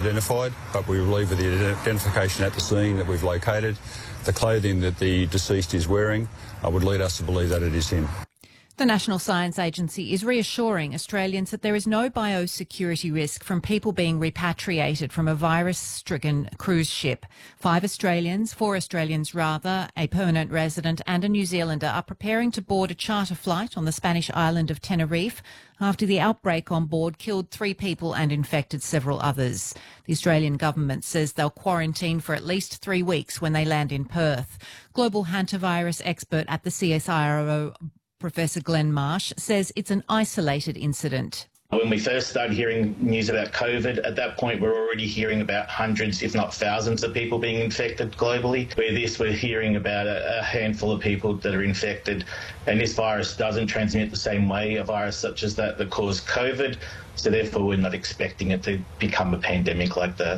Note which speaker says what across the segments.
Speaker 1: identified, but we believe with the identification at the scene that we've located, the clothing that the deceased is wearing would lead us to believe that it is him.
Speaker 2: The National Science Agency is reassuring Australians that there is no biosecurity risk from people being repatriated from a virus-stricken cruise ship. 4 Australians, a permanent resident and a New Zealander are preparing to board a charter flight on the Spanish island of Tenerife after the outbreak on board killed 3 people and infected several others. The Australian government says they'll quarantine for at least 3 weeks when they land in Perth. Global hantavirus expert at the CSIRO, Professor Glenn Marsh, says it's an isolated incident.
Speaker 3: When we first started hearing news about COVID, at that point we're already hearing about hundreds, if not thousands, of people being infected globally. Where this, we're hearing about a handful of people that are infected, and this virus doesn't transmit the same way, a virus such as that caused COVID, so therefore we're not expecting it to become a pandemic like that.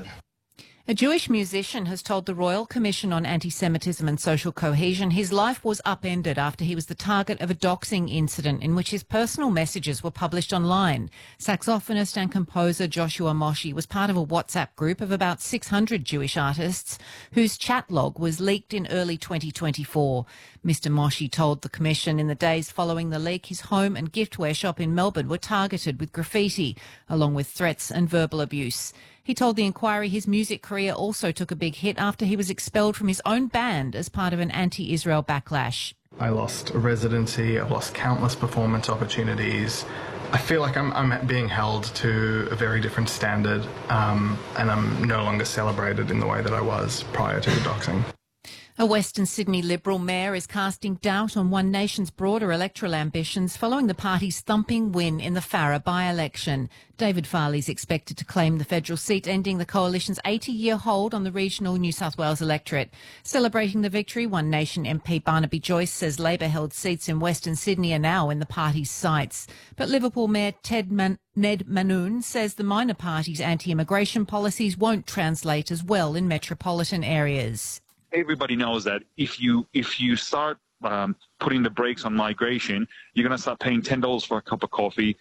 Speaker 2: A Jewish musician has told the Royal Commission on Anti-Semitism and Social Cohesion his life was upended after he was the target of a doxing incident in which his personal messages were published online. Saxophonist and composer Joshua Moshe was part of a WhatsApp group of about 600 Jewish artists whose chat log was leaked in early 2024. Mr Moshe told the Commission in the days following the leak his home and giftware shop in Melbourne were targeted with graffiti, along with threats and verbal abuse. He told the inquiry his music career also took a big hit after he was expelled from his own band as part of an anti-Israel backlash.
Speaker 4: I lost a residency, I've lost countless performance opportunities. I feel like I'm being held to a very different standard, and I'm no longer celebrated in the way that I was prior to the doxing.
Speaker 2: A Western Sydney Liberal mayor is casting doubt on One Nation's broader electoral ambitions following the party's thumping win in the Farrer by-election. David Farley is expected to claim the federal seat, ending the coalition's 80-year hold on the regional New South Wales electorate. Celebrating the victory, One Nation MP Barnaby Joyce says Labor-held seats in Western Sydney are now in the party's sights. But Liverpool Mayor Ned Manoon says the minor party's anti-immigration policies won't translate as well in metropolitan areas.
Speaker 5: Everybody knows that if you start putting the brakes on migration, you're going to start paying $10 for a cup of coffee,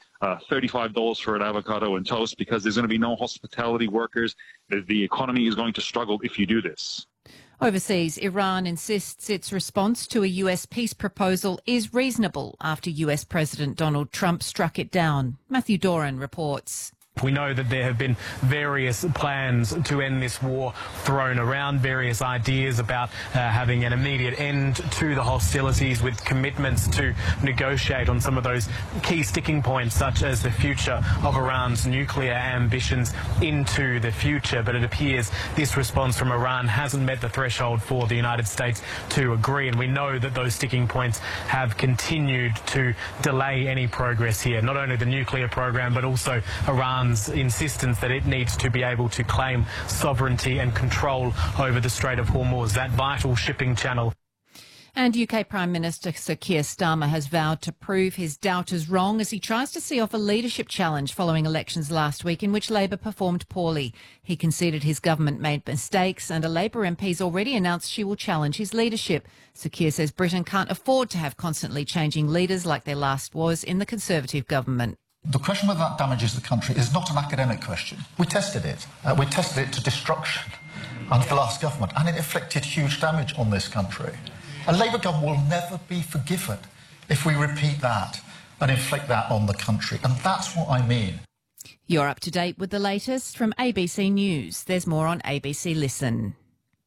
Speaker 5: $35 for an avocado and toast, because there's going to be no hospitality workers. The economy is going to struggle if you do this.
Speaker 2: Overseas, Iran insists its response to a US peace proposal is reasonable after US President Donald Trump struck it down. Matthew Doran reports.
Speaker 6: We know that there have been various plans to end this war thrown around, various ideas about having an immediate end to the hostilities with commitments to negotiate on some of those key sticking points, such as the future of Iran's nuclear ambitions into the future. But it appears this response from Iran hasn't met the threshold for the United States to agree. And we know that those sticking points have continued to delay any progress here, not only the nuclear program, but also Iran's insistence that it needs to be able to claim sovereignty and control over the Strait of Hormuz, that vital shipping channel.
Speaker 2: And UK Prime Minister Sir Keir Starmer has vowed to prove his doubters wrong as he tries to see off a leadership challenge following elections last week in which Labor performed poorly. He conceded his government made mistakes, and a Labor MP's already announced she will challenge his leadership. Sir Keir says Britain can't afford to have constantly changing leaders like there last was in the Conservative government.
Speaker 7: The question whether that damages the country is not an academic question. We tested it. We tested it to destruction under the last government, and it inflicted huge damage on this country. A Labour government will never be forgiven if we repeat that and inflict that on the country, and that's what I mean.
Speaker 2: You're up to date with the latest from ABC News. There's more on ABC Listen.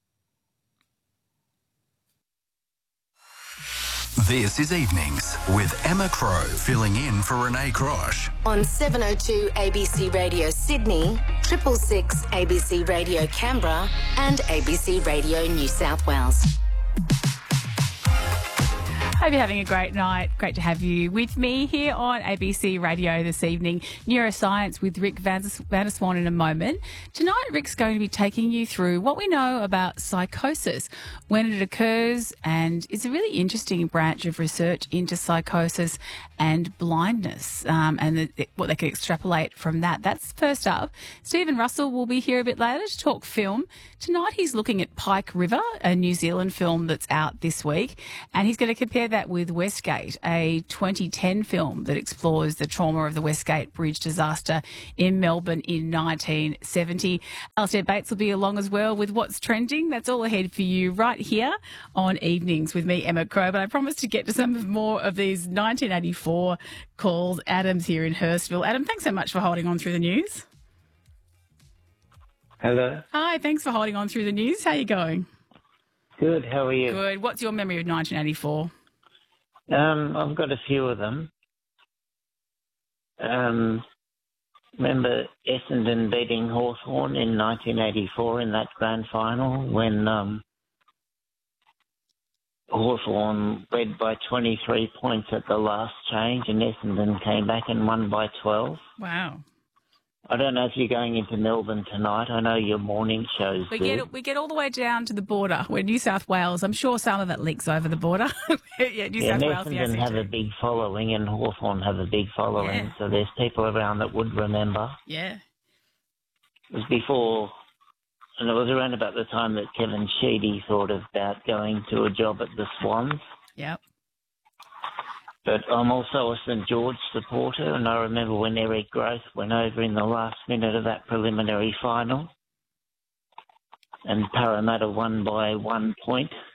Speaker 8: This is Evenings with Emma Crow filling in for Renee Crosh.
Speaker 9: On 702 ABC Radio Sydney, 666 ABC Radio Canberra and ABC Radio New South Wales.
Speaker 10: Hope you're having a great night. Great to have you with me here on ABC Radio this evening. Neuroscience with Rick Vanderswan in a moment. Tonight, Rick's going to be taking you through what we know about psychosis, when it occurs, and it's a really interesting branch of research into psychosis and blindness, and what they can extrapolate from that. That's first up. Stephen Russell will be here a bit later to talk film. Tonight, he's looking at Pike River, a New Zealand film that's out this week, and he's going to compare that with Westgate, a 2010 film that explores the trauma of the Westgate Bridge disaster in Melbourne in 1970. Alistair Bates will be along as well with What's Trending. That's all ahead for you right here on Evenings with me, Emma Crow. But I promise to get to some more of these 1984 calls. Adam's here in Hurstville. Adam, thanks so much for holding on through the news.
Speaker 11: Hello.
Speaker 10: Hi, thanks for holding on through the news. How are you going?
Speaker 11: Good, how are you?
Speaker 10: Good. What's your memory of 1984?
Speaker 11: I've got a few of them. Remember Essendon beating Hawthorn in 1984 in that grand final when Hawthorn led by 23 points at the last change and Essendon came back and won by 12.
Speaker 10: Wow.
Speaker 11: I don't know if you're going into Melbourne tonight. I know your morning shows
Speaker 10: We get all the way down to the border. We're New South Wales. I'm sure some of it leaks over the border. New South Wales.
Speaker 11: Essendon have a big following and Hawthorn have a big following, so there's people around that would remember.
Speaker 10: Yeah.
Speaker 11: It was before, and it was around about the time that Kevin Sheedy thought about going to a job at the Swans.
Speaker 10: Yep.
Speaker 11: But I'm also a St George supporter, and I remember when Eric Groth went over in the last minute of that preliminary final, and Parramatta won by 1 point.